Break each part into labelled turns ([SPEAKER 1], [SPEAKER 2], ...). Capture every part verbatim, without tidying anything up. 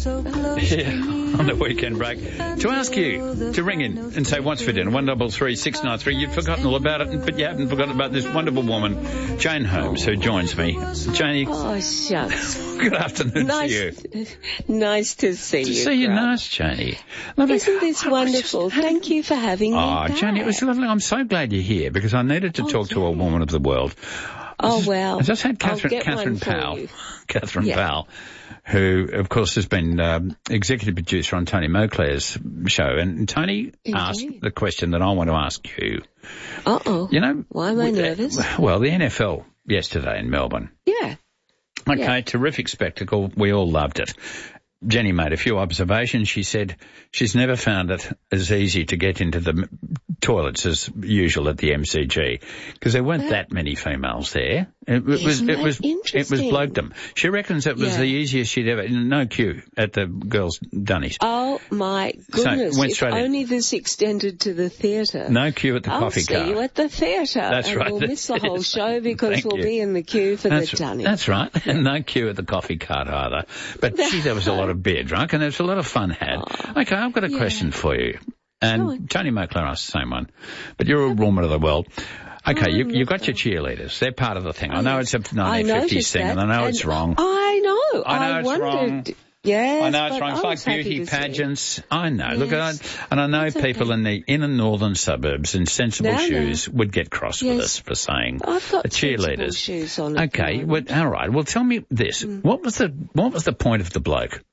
[SPEAKER 1] Yeah, on the weekend break. To ask you to ring in and say what's for dinner, one double three six nine three. You've forgotten all about it, but you haven't forgotten about this wonderful woman, Jane Holmes, who joins me. Janie.
[SPEAKER 2] Oh, shucks.
[SPEAKER 1] Good afternoon
[SPEAKER 2] nice,
[SPEAKER 1] to you.
[SPEAKER 2] Nice to see
[SPEAKER 1] to
[SPEAKER 2] you.
[SPEAKER 1] To see you,
[SPEAKER 2] Grant.
[SPEAKER 1] nice, Janie. Lovely.
[SPEAKER 2] Isn't this wonderful? Just, Thank you for having
[SPEAKER 1] oh,
[SPEAKER 2] me back.
[SPEAKER 1] Oh, Janie, it was lovely. I'm so glad you're here because I needed to
[SPEAKER 2] oh,
[SPEAKER 1] talk
[SPEAKER 2] yeah.
[SPEAKER 1] to a woman of the world.
[SPEAKER 2] Oh, well.
[SPEAKER 1] I just had Catherine, Catherine Powell. Catherine
[SPEAKER 2] yeah.
[SPEAKER 1] Powell, who, of course, has been um, executive producer on Tony Moclair's show. And Tony
[SPEAKER 2] Indeed.
[SPEAKER 1] asked the question that I want to ask you.
[SPEAKER 2] Uh-oh.
[SPEAKER 1] You know,
[SPEAKER 2] why am I nervous?
[SPEAKER 1] Well, the N F L yesterday in Melbourne.
[SPEAKER 2] Yeah.
[SPEAKER 1] Okay,
[SPEAKER 2] yeah.
[SPEAKER 1] terrific spectacle. We all loved it. Jenny made a few observations. She said she's never found it as easy to get into the toilets as usual at the M C G because there weren't that, that many females there. It, it was it was it was blokedom. She reckons it was
[SPEAKER 2] yeah.
[SPEAKER 1] the easiest she'd ever. No queue at the girls' dunnies.
[SPEAKER 2] Oh my goodness!
[SPEAKER 1] So went
[SPEAKER 2] if
[SPEAKER 1] straight
[SPEAKER 2] only
[SPEAKER 1] in.
[SPEAKER 2] this extended to the theatre.
[SPEAKER 1] No queue at the
[SPEAKER 2] I'll
[SPEAKER 1] coffee
[SPEAKER 2] see
[SPEAKER 1] car.
[SPEAKER 2] you at the theatre.
[SPEAKER 1] That's
[SPEAKER 2] and
[SPEAKER 1] right.
[SPEAKER 2] We'll miss the whole show because
[SPEAKER 1] Thank
[SPEAKER 2] we'll
[SPEAKER 1] you.
[SPEAKER 2] be in the queue for
[SPEAKER 1] that's,
[SPEAKER 2] the dunny.
[SPEAKER 1] That's right. And no queue at the coffee cart either. But gee, there was a lot of beer drunk and there was a lot of fun had.
[SPEAKER 2] Oh,
[SPEAKER 1] okay, I've got a
[SPEAKER 2] yeah.
[SPEAKER 1] question for you. And Tony Moclair asked the same one. But you're a woman of the world. Okay,
[SPEAKER 2] oh,
[SPEAKER 1] you, you've got your cheerleaders. They're part of the thing. I know it's a nineteen fifties thing,
[SPEAKER 2] that.
[SPEAKER 1] and I know
[SPEAKER 2] and
[SPEAKER 1] it's wrong.
[SPEAKER 2] I know.
[SPEAKER 1] I know
[SPEAKER 2] I
[SPEAKER 1] it's
[SPEAKER 2] wondered,
[SPEAKER 1] wrong.
[SPEAKER 2] Yes,
[SPEAKER 1] I know it's
[SPEAKER 2] but
[SPEAKER 1] wrong. It's
[SPEAKER 2] I
[SPEAKER 1] like
[SPEAKER 2] was happy
[SPEAKER 1] beauty
[SPEAKER 2] to see.
[SPEAKER 1] pageants. I know.
[SPEAKER 2] Yes.
[SPEAKER 1] Look, I, and I know
[SPEAKER 2] It's
[SPEAKER 1] people
[SPEAKER 2] okay.
[SPEAKER 1] in the inner northern suburbs in sensible
[SPEAKER 2] No, no.
[SPEAKER 1] shoes would get cross
[SPEAKER 2] Yes.
[SPEAKER 1] with us for saying
[SPEAKER 2] I've got
[SPEAKER 1] the cheerleaders.
[SPEAKER 2] sensible shoes on. at the
[SPEAKER 1] Okay,
[SPEAKER 2] moment.
[SPEAKER 1] well, all right. Well, tell me this:
[SPEAKER 2] Mm.
[SPEAKER 1] what was the what was the point of the bloke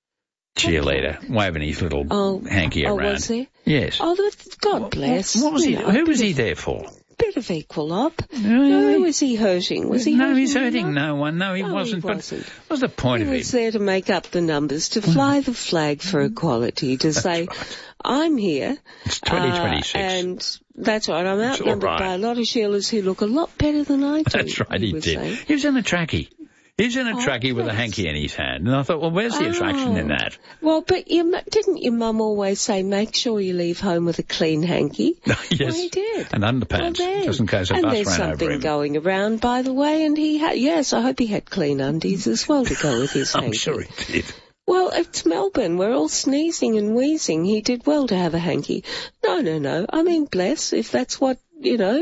[SPEAKER 1] cheerleader waving his little
[SPEAKER 2] Oh,
[SPEAKER 1] hanky
[SPEAKER 2] oh,
[SPEAKER 1] around?
[SPEAKER 2] was there?
[SPEAKER 1] Yes.
[SPEAKER 2] Oh, that- God bless.
[SPEAKER 1] What, what was he?
[SPEAKER 2] You know,
[SPEAKER 1] Who
[SPEAKER 2] a
[SPEAKER 1] was
[SPEAKER 2] bit
[SPEAKER 1] he
[SPEAKER 2] of-
[SPEAKER 1] there for?
[SPEAKER 2] Bit of equal up.
[SPEAKER 1] Really?
[SPEAKER 2] No, who was he hurting? Was he
[SPEAKER 1] no,
[SPEAKER 2] hurting
[SPEAKER 1] he's hurting
[SPEAKER 2] anyone?
[SPEAKER 1] no one. No, he
[SPEAKER 2] No, he
[SPEAKER 1] wasn't.
[SPEAKER 2] wasn't.
[SPEAKER 1] But what was the point
[SPEAKER 2] He
[SPEAKER 1] of
[SPEAKER 2] was
[SPEAKER 1] it?
[SPEAKER 2] there to make up the numbers, to fly the flag for equality, to say,
[SPEAKER 1] right.
[SPEAKER 2] I'm here.
[SPEAKER 1] It's twenty twenty-six.
[SPEAKER 2] Uh, and that's right, I'm
[SPEAKER 1] It's
[SPEAKER 2] outnumbered
[SPEAKER 1] all right.
[SPEAKER 2] by a lot of Sheilers who look a lot better than I do.
[SPEAKER 1] That's right, he
[SPEAKER 2] was
[SPEAKER 1] did.
[SPEAKER 2] saying.
[SPEAKER 1] He was in a trackie. He was in a
[SPEAKER 2] Oh,
[SPEAKER 1] trackie with a
[SPEAKER 2] bless.
[SPEAKER 1] hanky in his hand. And I thought, well, where's the attraction in
[SPEAKER 2] Oh.
[SPEAKER 1] that?
[SPEAKER 2] Well, but your, mu- didn't your mum always say, make sure you leave home with a clean hanky?
[SPEAKER 1] Yes.
[SPEAKER 2] Well, he did.
[SPEAKER 1] And underpants,
[SPEAKER 2] Well, then.
[SPEAKER 1] just in case a
[SPEAKER 2] and
[SPEAKER 1] bus
[SPEAKER 2] there's
[SPEAKER 1] ran over
[SPEAKER 2] something
[SPEAKER 1] him.
[SPEAKER 2] going around, by the way, and he had, yes, I hope he had clean undies as well to go with his
[SPEAKER 1] I'm
[SPEAKER 2] hanky.
[SPEAKER 1] sure he did.
[SPEAKER 2] Well, it's Melbourne. We're all sneezing and wheezing. He did well to have a hanky. No, no, no. I mean, bless, if that's what, you know,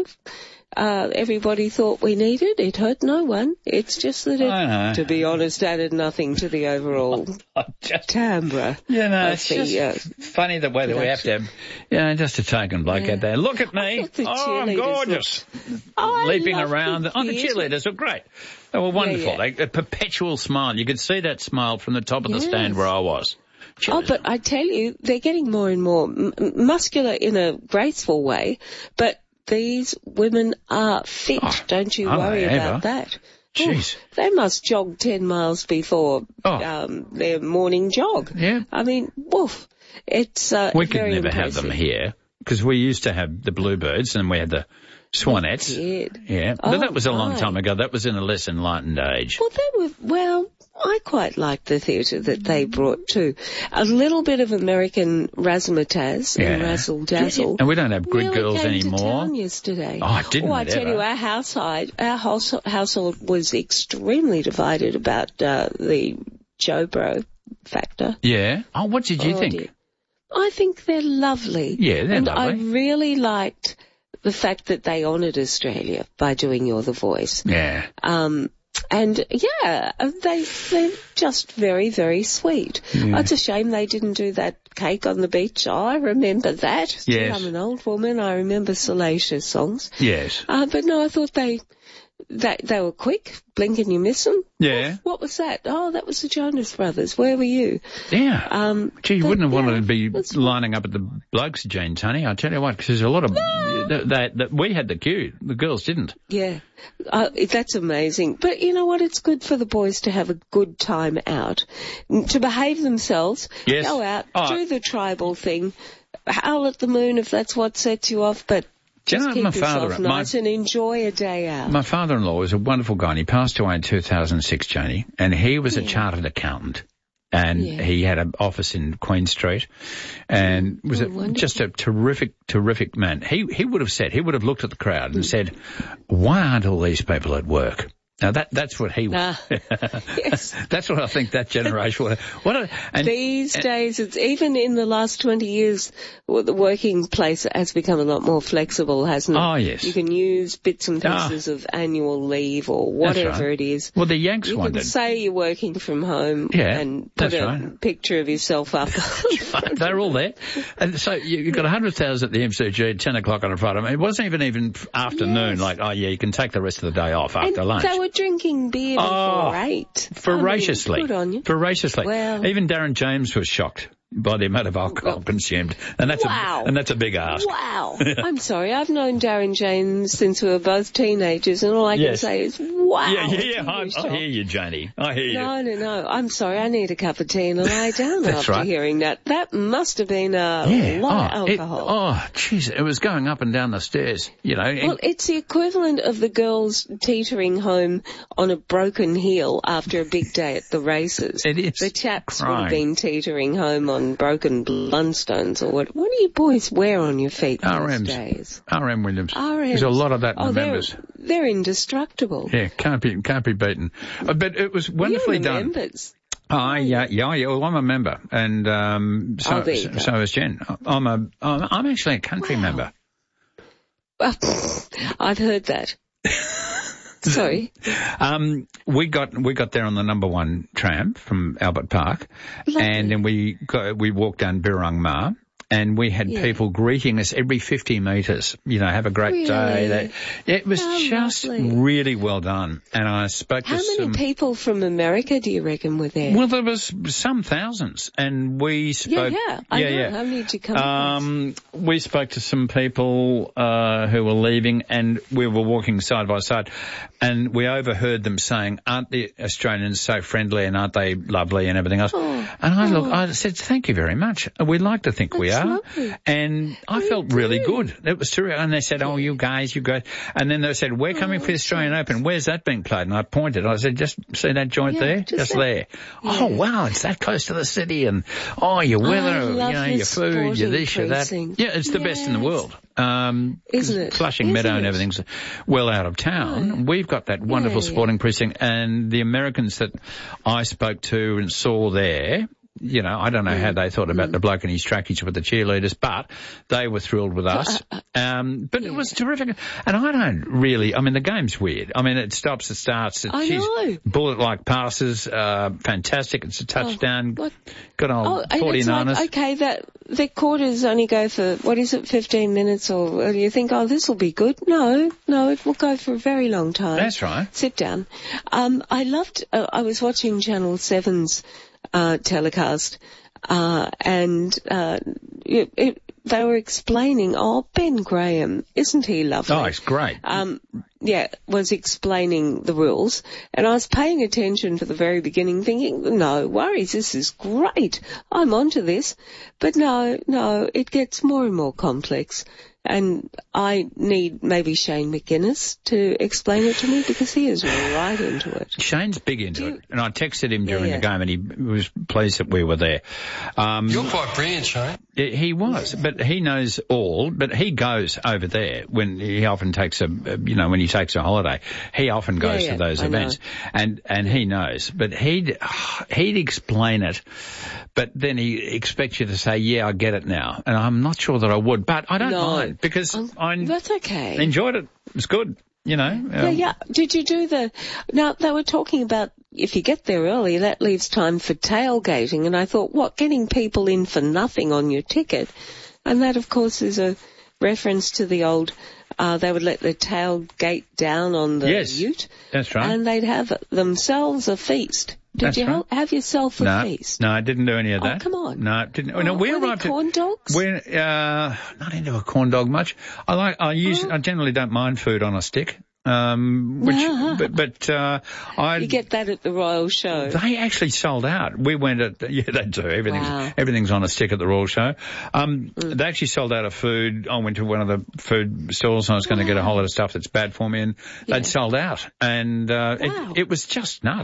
[SPEAKER 2] uh, everybody thought we needed, it hurt no one. It's just that it,
[SPEAKER 1] I know.
[SPEAKER 2] to be honest, added nothing to the overall
[SPEAKER 1] Just,
[SPEAKER 2] timbre.
[SPEAKER 1] you know,
[SPEAKER 2] of
[SPEAKER 1] it's
[SPEAKER 2] the,
[SPEAKER 1] just
[SPEAKER 2] uh,
[SPEAKER 1] funny the way that we have to have, you know, just a token bloke
[SPEAKER 2] Yeah.
[SPEAKER 1] out there. Look at
[SPEAKER 2] I
[SPEAKER 1] me.
[SPEAKER 2] thought the
[SPEAKER 1] Oh, I'm
[SPEAKER 2] cheerleaders
[SPEAKER 1] gorgeous.
[SPEAKER 2] I
[SPEAKER 1] Leaping
[SPEAKER 2] love
[SPEAKER 1] around.
[SPEAKER 2] the
[SPEAKER 1] Oh, the
[SPEAKER 2] theatre.
[SPEAKER 1] cheerleaders were great. They were wonderful.
[SPEAKER 2] yeah.
[SPEAKER 1] They, a perpetual smile. You could see that smile from the top of the
[SPEAKER 2] Yes.
[SPEAKER 1] stand where I was.
[SPEAKER 2] Oh, but I tell you, they're getting more and more m- muscular in a graceful way, but these women are fit.
[SPEAKER 1] Oh,
[SPEAKER 2] Don't you
[SPEAKER 1] are
[SPEAKER 2] worry
[SPEAKER 1] they
[SPEAKER 2] about
[SPEAKER 1] ever?
[SPEAKER 2] that.
[SPEAKER 1] Jeez.
[SPEAKER 2] Oh, they must jog ten miles before
[SPEAKER 1] Oh.
[SPEAKER 2] um, their morning jog.
[SPEAKER 1] Yeah.
[SPEAKER 2] I mean, woof. It's uh,
[SPEAKER 1] We could
[SPEAKER 2] very
[SPEAKER 1] never have
[SPEAKER 2] impressive.
[SPEAKER 1] them here because we used to have the bluebirds and we had the swanettes.
[SPEAKER 2] We did.
[SPEAKER 1] Yeah,
[SPEAKER 2] Oh,
[SPEAKER 1] but that was a long
[SPEAKER 2] right.
[SPEAKER 1] time ago. That was in a less enlightened age.
[SPEAKER 2] Well, they were, well, I quite liked the theatre that they brought too. A little bit of American razzmatazz and
[SPEAKER 1] Yeah.
[SPEAKER 2] razzle dazzle.
[SPEAKER 1] And we don't have grid
[SPEAKER 2] really
[SPEAKER 1] girls
[SPEAKER 2] came
[SPEAKER 1] anymore.
[SPEAKER 2] To town yesterday.
[SPEAKER 1] Oh, didn't
[SPEAKER 2] Oh, I
[SPEAKER 1] it
[SPEAKER 2] tell
[SPEAKER 1] ever?
[SPEAKER 2] you, our household, our house, household was extremely divided about uh, the Joe Bro factor.
[SPEAKER 1] Yeah. Oh, what did you
[SPEAKER 2] Oh,
[SPEAKER 1] think?
[SPEAKER 2] dear. I think they're lovely.
[SPEAKER 1] Yeah, they're
[SPEAKER 2] and
[SPEAKER 1] lovely.
[SPEAKER 2] I really liked the fact that they honoured Australia by doing You're the Voice.
[SPEAKER 1] Yeah.
[SPEAKER 2] Um, and yeah, they, they're just very, very sweet.
[SPEAKER 1] Yeah.
[SPEAKER 2] It's a shame they didn't do that cake on the beach. Oh, I remember that. See,
[SPEAKER 1] Yes.
[SPEAKER 2] I'm an old woman. I remember salacious songs.
[SPEAKER 1] Yes.
[SPEAKER 2] Uh, but no, I thought they, they, they were quick. Blink and you miss them.
[SPEAKER 1] Yeah.
[SPEAKER 2] What was that? Oh, that was the Jonas Brothers. Where were you?
[SPEAKER 1] Yeah.
[SPEAKER 2] Um,
[SPEAKER 1] Gee, you
[SPEAKER 2] but,
[SPEAKER 1] wouldn't have wanted
[SPEAKER 2] yeah,
[SPEAKER 1] to be
[SPEAKER 2] that's-
[SPEAKER 1] lining up at the blokes' jeans, honey. I tell you what, because there's a lot of that, that, that we had the queue. The girls didn't.
[SPEAKER 2] Yeah, uh, that's amazing. But you know what? It's good for the boys to have a good time out, to behave themselves,
[SPEAKER 1] Yes.
[SPEAKER 2] go out,
[SPEAKER 1] Oh.
[SPEAKER 2] do the tribal thing, howl at the moon if that's what sets you off, but
[SPEAKER 1] Do you
[SPEAKER 2] just
[SPEAKER 1] know
[SPEAKER 2] keep
[SPEAKER 1] my
[SPEAKER 2] yourself
[SPEAKER 1] father- my-
[SPEAKER 2] nice and enjoy a day out.
[SPEAKER 1] My father-in-law was a wonderful guy, and he passed away in two thousand six, Janie, and he was a
[SPEAKER 2] Yeah.
[SPEAKER 1] chartered accountant. And
[SPEAKER 2] Yeah.
[SPEAKER 1] he had an office in Queen Street and was
[SPEAKER 2] Oh,
[SPEAKER 1] a,
[SPEAKER 2] wonderful.
[SPEAKER 1] just a terrific, terrific man. He he would have said, he would have looked at the crowd and said, why aren't all these people at work? Now that that's what he
[SPEAKER 2] Nah. Yes.
[SPEAKER 1] That's what I think that generation was. What a, and,
[SPEAKER 2] These
[SPEAKER 1] and,
[SPEAKER 2] days, it's even in the last twenty years, well, the working place has become a lot more flexible, hasn't it?
[SPEAKER 1] Oh, yes.
[SPEAKER 2] You can use bits and pieces oh. of annual leave or whatever
[SPEAKER 1] right.
[SPEAKER 2] it is.
[SPEAKER 1] Well, the Yanks
[SPEAKER 2] you
[SPEAKER 1] wanted.
[SPEAKER 2] You can say you're working from home
[SPEAKER 1] yeah,
[SPEAKER 2] and put a
[SPEAKER 1] right.
[SPEAKER 2] picture of yourself up.
[SPEAKER 1] They're all there. And so you, you've got one hundred thousand at the M C G at ten o'clock on a Friday. I mean, it wasn't even even afternoon,
[SPEAKER 2] yes.
[SPEAKER 1] like, oh, yeah, you can take the rest of the day off after
[SPEAKER 2] and
[SPEAKER 1] lunch.
[SPEAKER 2] They were drinking beer before
[SPEAKER 1] oh,
[SPEAKER 2] eight.
[SPEAKER 1] Voraciously.
[SPEAKER 2] I mean, good on you.
[SPEAKER 1] Voraciously.
[SPEAKER 2] Well,
[SPEAKER 1] even Darren James was shocked by the amount of alcohol
[SPEAKER 2] well,
[SPEAKER 1] consumed. And that's
[SPEAKER 2] wow.
[SPEAKER 1] a and that's a big ask.
[SPEAKER 2] Wow. I'm sorry, I've known Darren James since we were both teenagers, and all I
[SPEAKER 1] yes.
[SPEAKER 2] can say is, wow.
[SPEAKER 1] Yeah, yeah, yeah. I, I hear you, Janie. I hear you.
[SPEAKER 2] No, no, no. I'm sorry, I need a cup of tea and a lie down
[SPEAKER 1] that's
[SPEAKER 2] after
[SPEAKER 1] right.
[SPEAKER 2] hearing that. That must have been a
[SPEAKER 1] yeah.
[SPEAKER 2] lot
[SPEAKER 1] oh,
[SPEAKER 2] of alcohol.
[SPEAKER 1] It, oh, jeez, it was going up and down the stairs, you know.
[SPEAKER 2] Well, it's the equivalent of the girls teetering home on a broken heel after a big day at the races.
[SPEAKER 1] It is.
[SPEAKER 2] The chaps
[SPEAKER 1] crying.
[SPEAKER 2] would have been teetering home on broken Blundstones or what. What do you boys wear on your feet
[SPEAKER 1] R Ms.
[SPEAKER 2] these days?
[SPEAKER 1] R M Williams.
[SPEAKER 2] R Ms.
[SPEAKER 1] There's a lot of that in
[SPEAKER 2] oh,
[SPEAKER 1] the
[SPEAKER 2] they're,
[SPEAKER 1] members.
[SPEAKER 2] They're indestructible.
[SPEAKER 1] Yeah, can't be can't be beaten. Uh, but it was wonderfully
[SPEAKER 2] You're the
[SPEAKER 1] done.
[SPEAKER 2] members.
[SPEAKER 1] Oh, yeah, yeah, yeah. Well, I'm a member, and um, so,
[SPEAKER 2] oh, there you
[SPEAKER 1] so, so is Jen. I'm a, I'm, I'm actually a country
[SPEAKER 2] wow.
[SPEAKER 1] member.
[SPEAKER 2] Well, I've heard that. Sorry.
[SPEAKER 1] Um, we got we got there on the number one tram from Albert Park,
[SPEAKER 2] Lovely.
[SPEAKER 1] and then we got, we walked down Birrong Ma. And we had
[SPEAKER 2] yeah.
[SPEAKER 1] people greeting us every fifty metres. You know, have a great
[SPEAKER 2] really?
[SPEAKER 1] day. That, it was
[SPEAKER 2] How
[SPEAKER 1] just
[SPEAKER 2] lovely.
[SPEAKER 1] really well done. And I spoke
[SPEAKER 2] How
[SPEAKER 1] to
[SPEAKER 2] many
[SPEAKER 1] some...
[SPEAKER 2] people from America do you reckon were there?
[SPEAKER 1] Well, there was some thousands. And we spoke...
[SPEAKER 2] Yeah, yeah. I
[SPEAKER 1] yeah,
[SPEAKER 2] know.
[SPEAKER 1] yeah.
[SPEAKER 2] How many did you come
[SPEAKER 1] um, We spoke to some people uh, who were leaving, and we were walking side by side. And we overheard them saying, aren't the Australians so friendly and aren't they lovely and everything else?
[SPEAKER 2] Oh,
[SPEAKER 1] and I,
[SPEAKER 2] oh.
[SPEAKER 1] look, I said, thank you very much. We'd like to think
[SPEAKER 2] That's
[SPEAKER 1] we are.
[SPEAKER 2] lovely.
[SPEAKER 1] And I
[SPEAKER 2] Me
[SPEAKER 1] felt
[SPEAKER 2] too.
[SPEAKER 1] really good. It was terrific. And they said, oh, you guys, you guys. And then they said, we're coming
[SPEAKER 2] Oh,
[SPEAKER 1] for the Australian
[SPEAKER 2] nice.
[SPEAKER 1] Open. Where's that being played? And I pointed. I said, just see that joint
[SPEAKER 2] Yeah,
[SPEAKER 1] there?
[SPEAKER 2] just
[SPEAKER 1] Just
[SPEAKER 2] that.
[SPEAKER 1] there.
[SPEAKER 2] Yeah.
[SPEAKER 1] Oh, wow, it's that close to the city. And, oh, your weather,
[SPEAKER 2] I
[SPEAKER 1] you
[SPEAKER 2] love
[SPEAKER 1] know,
[SPEAKER 2] this
[SPEAKER 1] your food, your this, your that.
[SPEAKER 2] precinct.
[SPEAKER 1] Yeah, it's the best in the
[SPEAKER 2] Yes.
[SPEAKER 1] world. Um,
[SPEAKER 2] Isn't it?
[SPEAKER 1] Flushing
[SPEAKER 2] Isn't
[SPEAKER 1] Meadow
[SPEAKER 2] it?
[SPEAKER 1] and everything's well out of town.
[SPEAKER 2] Oh.
[SPEAKER 1] We've got that wonderful
[SPEAKER 2] Yeah,
[SPEAKER 1] sporting precinct, and the Americans that I spoke to and saw there, you know, I don't know mm. how they thought about mm. the bloke in his trackies with the cheerleaders, but they were thrilled with us. Um, but yeah. it was terrific. And I don't really, I mean, the game's weird. I mean, it stops, it starts. It,
[SPEAKER 2] I know.
[SPEAKER 1] Bullet-like passes, uh, fantastic. It's a touchdown.
[SPEAKER 2] Oh,
[SPEAKER 1] Good old
[SPEAKER 2] oh, and
[SPEAKER 1] forty-niners.
[SPEAKER 2] It's like, okay, that, the quarters only go for, what is it, fifteen minutes, or you think, oh, this will be good. No, no, it will go for a very long time.
[SPEAKER 1] That's right.
[SPEAKER 2] Sit down. Um, I loved, uh, I was watching Channel seven's Uh, telecast, uh, and, uh, it, it, they were explaining, oh, Ben Graham, isn't he lovely?
[SPEAKER 1] Oh, he's great.
[SPEAKER 2] Um, yeah, was explaining the rules, and I was paying attention to the very beginning thinking, no worries, this is great, I'm onto this. But no, no, it gets more and more complex. And I need maybe Shane McGuinness to explain it to me because he is right into it.
[SPEAKER 1] Shane's big into
[SPEAKER 2] you,
[SPEAKER 1] it. And I texted him during
[SPEAKER 2] yeah, yeah.
[SPEAKER 1] the game and he was pleased that we were there. Um,
[SPEAKER 3] You're quite brilliant, Shane.
[SPEAKER 1] He was, but he knows all, but he goes over there when he often takes a, you know, when he takes a holiday, he often goes
[SPEAKER 2] yeah, yeah,
[SPEAKER 1] to those
[SPEAKER 2] I
[SPEAKER 1] events
[SPEAKER 2] know.
[SPEAKER 1] and, and he knows, but he'd, he'd explain it, but then he expects you to say, yeah, I get it now. And I'm not sure that I would, but I don't
[SPEAKER 2] no,
[SPEAKER 1] mind because
[SPEAKER 2] um,
[SPEAKER 1] I
[SPEAKER 2] that's okay.
[SPEAKER 1] enjoyed it. It was good, you know. Um,
[SPEAKER 2] yeah, yeah. Did you do the, now they were talking about if you get there early, that leaves time for tailgating. And I thought, what, getting people in for nothing on your ticket? And that, of course, is a reference to the old, uh, they would let the tailgate down on the
[SPEAKER 1] yes,
[SPEAKER 2] ute.
[SPEAKER 1] That's right.
[SPEAKER 2] And they'd have themselves a feast. Did
[SPEAKER 1] That's
[SPEAKER 2] you
[SPEAKER 1] right.
[SPEAKER 2] have yourself a
[SPEAKER 1] no,
[SPEAKER 2] feast?
[SPEAKER 1] No, I didn't do any of that.
[SPEAKER 2] Oh, come on.
[SPEAKER 1] No, didn't.
[SPEAKER 2] Oh,
[SPEAKER 1] no, we
[SPEAKER 2] were
[SPEAKER 1] arrived
[SPEAKER 2] they corn
[SPEAKER 1] at,
[SPEAKER 2] dogs?
[SPEAKER 1] We're, uh, not into a corn dog much. I like, I use,
[SPEAKER 2] oh.
[SPEAKER 1] I generally don't mind food on a stick. Um, which,
[SPEAKER 2] uh-huh.
[SPEAKER 1] but, but, uh, I.
[SPEAKER 2] You get that at the Royal Show.
[SPEAKER 1] They actually sold out. We went at, yeah, they do. Everything's,
[SPEAKER 2] wow.
[SPEAKER 1] everything's on a stick at the Royal Show. Um,
[SPEAKER 2] mm.
[SPEAKER 1] they actually sold out of food. I went to one of the food stalls and I was going to
[SPEAKER 2] wow.
[SPEAKER 1] get a whole lot of stuff that's bad for me and
[SPEAKER 2] yeah.
[SPEAKER 1] they'd sold out. And, uh,
[SPEAKER 2] wow.
[SPEAKER 1] it, it was just nuts.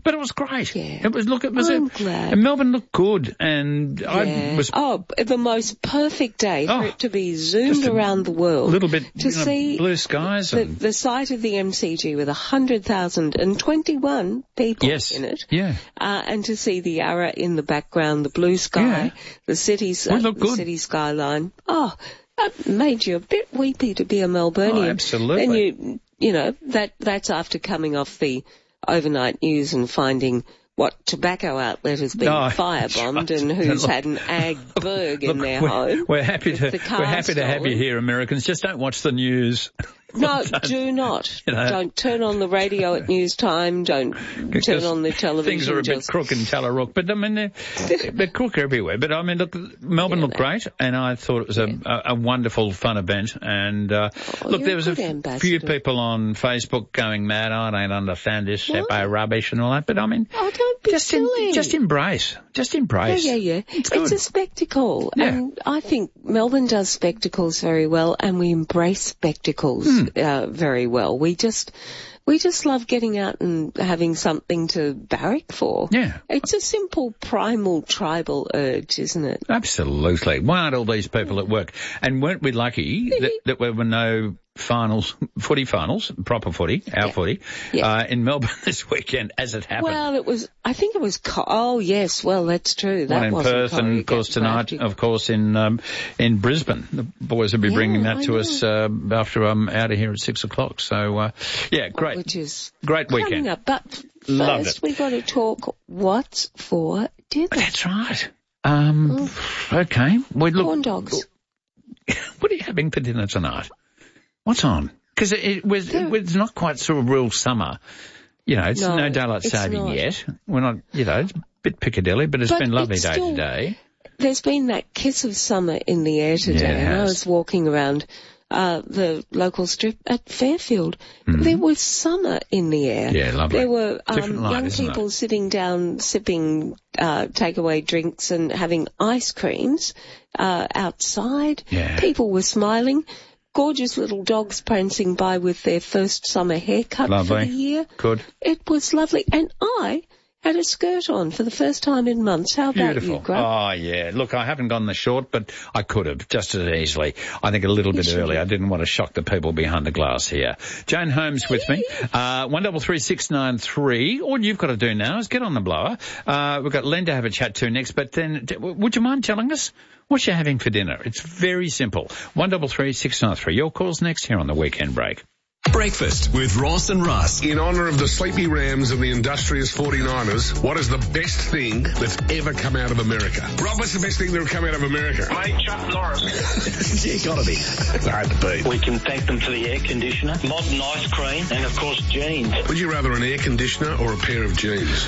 [SPEAKER 1] But it was great.
[SPEAKER 2] Yeah.
[SPEAKER 1] It was, look, it was
[SPEAKER 2] I'm
[SPEAKER 1] a,
[SPEAKER 2] glad.
[SPEAKER 1] and Melbourne looked good, and
[SPEAKER 2] Yeah.
[SPEAKER 1] I was
[SPEAKER 2] Oh, the most perfect day for
[SPEAKER 1] Oh,
[SPEAKER 2] it to be zoomed
[SPEAKER 1] just a
[SPEAKER 2] around the world.
[SPEAKER 1] a little bit,
[SPEAKER 2] to
[SPEAKER 1] you know,
[SPEAKER 2] see
[SPEAKER 1] blue skies.
[SPEAKER 2] the,
[SPEAKER 1] And,
[SPEAKER 2] the site of the M C G with one hundred thousand twenty-one people
[SPEAKER 1] yes.
[SPEAKER 2] in it.
[SPEAKER 1] Yeah.
[SPEAKER 2] Uh, and to see the Yarra in the background, the blue sky,
[SPEAKER 1] Yeah.
[SPEAKER 2] the city's,
[SPEAKER 1] We
[SPEAKER 2] uh,
[SPEAKER 1] look
[SPEAKER 2] the
[SPEAKER 1] good.
[SPEAKER 2] city skyline. Oh, that made you a bit weepy to be a Melburnian.
[SPEAKER 1] Oh, absolutely.
[SPEAKER 2] And you, you know, that, that's after coming off the overnight news and finding what tobacco outlet has been
[SPEAKER 1] No,
[SPEAKER 2] firebombed
[SPEAKER 1] right.
[SPEAKER 2] and who's
[SPEAKER 1] Look,
[SPEAKER 2] had an ag berg in
[SPEAKER 1] Look,
[SPEAKER 2] their
[SPEAKER 1] we're,
[SPEAKER 2] home.
[SPEAKER 1] we're happy to
[SPEAKER 2] with the car
[SPEAKER 1] we're happy to have you
[SPEAKER 2] stolen.
[SPEAKER 1] here, Americans. Just don't watch the news.
[SPEAKER 2] No,
[SPEAKER 1] Don't-
[SPEAKER 2] do not.
[SPEAKER 1] you know.
[SPEAKER 2] Don't turn on the radio at news time. Don't turn
[SPEAKER 1] Because
[SPEAKER 2] on the television.
[SPEAKER 1] Things are a bit
[SPEAKER 2] just-
[SPEAKER 1] crook in Tallarook, but I mean, they're, they're crook everywhere. But I mean, look, Melbourne
[SPEAKER 2] Yeah,
[SPEAKER 1] looked
[SPEAKER 2] they-
[SPEAKER 1] great, and I thought it was a, a, a wonderful, fun event. And uh,
[SPEAKER 2] Oh,
[SPEAKER 1] look,
[SPEAKER 2] you're
[SPEAKER 1] there
[SPEAKER 2] a
[SPEAKER 1] was a
[SPEAKER 2] good
[SPEAKER 1] f-
[SPEAKER 2] ambassador.
[SPEAKER 1] few people on Facebook going mad. I don't understand this
[SPEAKER 2] What?
[SPEAKER 1] Seppo rubbish and all that. But I mean,
[SPEAKER 2] Oh, don't be
[SPEAKER 1] just in,
[SPEAKER 2] silly.
[SPEAKER 1] just embrace, just embrace.
[SPEAKER 2] Yeah, yeah, yeah.
[SPEAKER 1] It's
[SPEAKER 2] It's,
[SPEAKER 1] good.
[SPEAKER 2] a spectacle.
[SPEAKER 1] Yeah.
[SPEAKER 2] And I think Melbourne does spectacles very well, and we embrace spectacles
[SPEAKER 1] Hmm.
[SPEAKER 2] uh, very well. We just, we just love getting out and having something to barrack for.
[SPEAKER 1] Yeah.
[SPEAKER 2] It's a simple primal tribal urge, isn't it?
[SPEAKER 1] Absolutely. Why aren't all these people at work? And weren't we lucky that, that there were no finals, footy finals, proper footy, our
[SPEAKER 2] Yeah.
[SPEAKER 1] footy,
[SPEAKER 2] Yeah.
[SPEAKER 1] uh, in Melbourne this weekend as it happened?
[SPEAKER 2] Well, it was, I think it was, co- oh yes, well that's true. That
[SPEAKER 1] One in
[SPEAKER 2] wasn't
[SPEAKER 1] Perth and, of course, tonight,
[SPEAKER 2] choreographed.
[SPEAKER 1] of course, in um, in Brisbane. The boys will be
[SPEAKER 2] Yeah,
[SPEAKER 1] bringing that
[SPEAKER 2] I
[SPEAKER 1] to
[SPEAKER 2] know.
[SPEAKER 1] us uh, after I'm out of here at six o'clock. So, uh, yeah, great.
[SPEAKER 2] Which is
[SPEAKER 1] Great
[SPEAKER 2] coming
[SPEAKER 1] weekend.
[SPEAKER 2] up. But
[SPEAKER 1] Loved
[SPEAKER 2] first
[SPEAKER 1] it.
[SPEAKER 2] we got to talk what's for dinner.
[SPEAKER 1] That's right. Um, okay. We look.
[SPEAKER 2] Corn dogs.
[SPEAKER 1] What are you having for dinner tonight? What's on? Because it, it was, it was not quite sort of real summer. You know, it's no,
[SPEAKER 2] No,
[SPEAKER 1] daylight
[SPEAKER 2] it's
[SPEAKER 1] saving
[SPEAKER 2] not.
[SPEAKER 1] yet. We're not, you know, it's a bit Piccadilly, but it's
[SPEAKER 2] But
[SPEAKER 1] been lovely
[SPEAKER 2] it's
[SPEAKER 1] day
[SPEAKER 2] still-
[SPEAKER 1] today.
[SPEAKER 2] There's been that kiss of summer in the air today,
[SPEAKER 1] Yeah, it
[SPEAKER 2] and I
[SPEAKER 1] has.
[SPEAKER 2] was walking around uh, the local strip at Fairfield. There was summer in the air.
[SPEAKER 1] Mm-hmm. Yeah, lovely.
[SPEAKER 2] There were
[SPEAKER 1] Different
[SPEAKER 2] um,
[SPEAKER 1] light,
[SPEAKER 2] young
[SPEAKER 1] isn't it?
[SPEAKER 2] people sitting down, sipping uh, takeaway drinks and having ice creams uh, outside.
[SPEAKER 1] Yeah.
[SPEAKER 2] People were smiling. Gorgeous little dogs prancing by with their first summer haircut for
[SPEAKER 1] Lovely.
[SPEAKER 2] the year.
[SPEAKER 1] Good.
[SPEAKER 2] It was lovely. And I had a skirt on for the first time in months. How about
[SPEAKER 1] Beautiful.
[SPEAKER 2] you, Grub?
[SPEAKER 1] Oh, yeah. Look, I haven't gone the short, but I could have just as easily. I think a little bit
[SPEAKER 2] should
[SPEAKER 1] early.
[SPEAKER 2] have.
[SPEAKER 1] I didn't want to shock the people behind the glass here. Jane Holmes with me. Uh, one double three six nine three. All you've got to do now is get on the blower. Uh, we've got Len to have a chat to next, but then d- would you mind telling us what you're having for dinner? It's very simple. One double three six nine three. Your call's next here on the Weekend Break.
[SPEAKER 3] Breakfast with Ross and Russ.
[SPEAKER 4] In honour of the Sleepy Rams and the industrious forty-niners, what is the best thing that's ever come out of America? Rob, what's the best thing that's come out of America?
[SPEAKER 5] Mate, Chuck Norris.
[SPEAKER 4] Yeah, gotta be. Hard to beat.
[SPEAKER 5] We can thank them for the air conditioner, modern ice cream, and of course jeans.
[SPEAKER 4] Would you rather an air conditioner or a pair of jeans?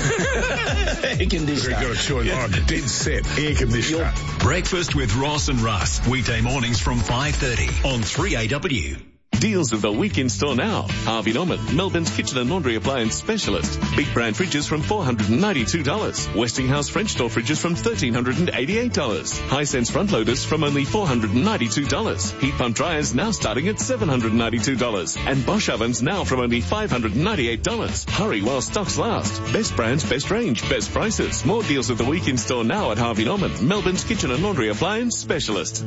[SPEAKER 5] Air
[SPEAKER 4] You've
[SPEAKER 5] conditioner.
[SPEAKER 4] got a choice. Oh, dead set. Air conditioner.
[SPEAKER 3] Breakfast with Ross and Russ. Weekday mornings from five thirty on three A W.
[SPEAKER 6] Deals of the week in store now. Harvey Norman, Melbourne's kitchen and laundry appliance specialist. Big brand fridges from four hundred ninety-two dollars. Westinghouse French door fridges from one thousand three hundred eighty-eight dollars. Hisense front loaders from only four hundred ninety-two dollars. Heat pump dryers now starting at seven hundred ninety-two dollars. And Bosch ovens now from only five hundred ninety-eight dollars. Hurry while stocks last. Best brands, best range, best prices. More deals of the week in store now at Harvey Norman, Melbourne's kitchen and laundry appliance specialist.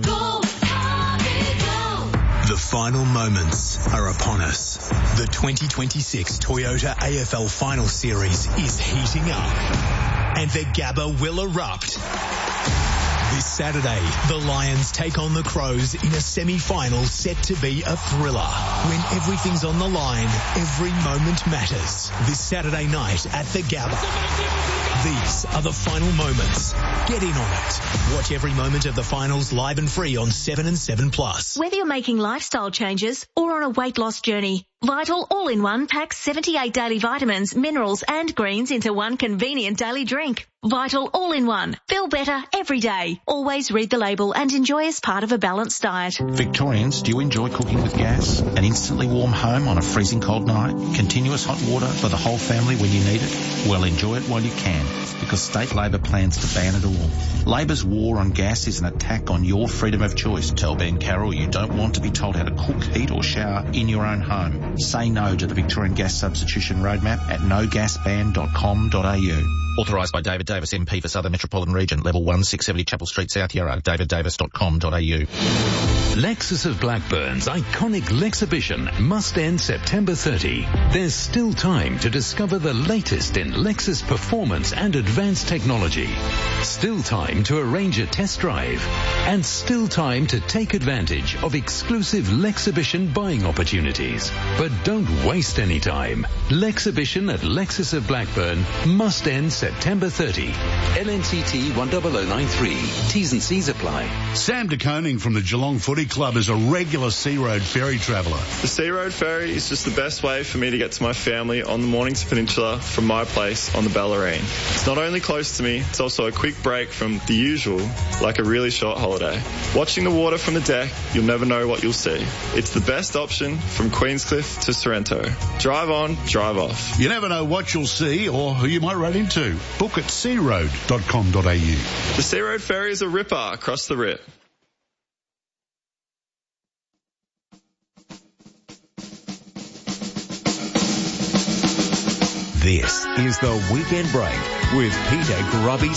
[SPEAKER 3] The final moments are upon us. The twenty twenty-six Toyota A F L Final Series is heating up, and the Gabba will erupt. This Saturday, the Lions take on the Crows in a semi-final set to be a thriller. When everything's on the line, every moment matters. This Saturday night at the Gabba. These are the final moments. Get in on it. Watch every moment of the finals live and free on seven and seven plus.
[SPEAKER 7] Whether you're making lifestyle changes or on a weight loss journey, Vital All-in-One packs seventy-eight daily vitamins, minerals and greens into one convenient daily drink. Vital All-in-One. Feel better every day. Always read the label and enjoy as part of a balanced diet.
[SPEAKER 8] Victorians, do you enjoy cooking with gas? An instantly warm home on a freezing cold night? Continuous hot water for the whole family when you need it? Well, enjoy it while you can, because State Labor plans to ban it all. Labor's war on gas is an attack on your freedom of choice. Tell Ben Carroll you don't want to be told how to cook, heat or shower in your own home. Say no to the Victorian gas substitution roadmap at no gas ban dot com dot a u. Authorised by David Davis, M P for Southern Metropolitan Region, Level one, six seventy Chapel Street, South Yarra, david davis dot com dot a u.
[SPEAKER 9] Lexus of Blackburn's iconic Lexibition must end September thirtieth. There's still time to discover the latest in Lexus performance and advanced technology. Still time to arrange a test drive. And still time to take advantage of exclusive Lexibition buying opportunities. But don't waste any time. Lexibition at Lexus of Blackburn must end September thirtieth. L N C T one zero zero nine three. T's and C's apply.
[SPEAKER 10] Sam de Koning from the Geelong Footy Club is a regular Sea Road ferry traveller.
[SPEAKER 11] The Sea Road ferry is just the best way for me to get to my family on the Mornington Peninsula from my place on the Bellarine. It's not only close to me, it's also a quick break from the usual, like a really short holiday. Watching the water from the deck, you'll never know what you'll see. It's the best option from Queenscliff to Sorrento. Drive on, drive off.
[SPEAKER 10] You never know what you'll see or who you might run into. Book at sea road dot com dot a u.
[SPEAKER 11] The Sea Road ferry is a ripper across the Rip.
[SPEAKER 3] This is the Weekend Break with Peter Grubby